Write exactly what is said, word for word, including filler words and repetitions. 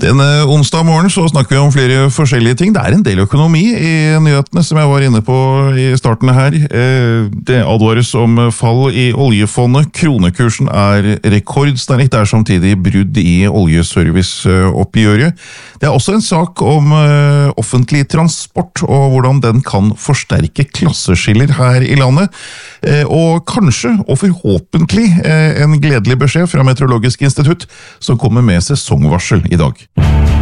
Denne onsdag morgen så snakker vi om flere forskjellige ting. Det er en del økonomi i nyhetene som jeg var inne på i starten her. Det advares om fall i oljefondet. Kronekursen er rekordsterk. Det er samtidig brudd i oljeserviceoppgjøret. Det er også en sak om offentlig transport og hvordan den kan forsterke klasseskiller her i landet. Og kanskje, og forhåpentlig, en gledelig beskjed fra Meteorologisk institutt som kommer med sesongvarsel i dag.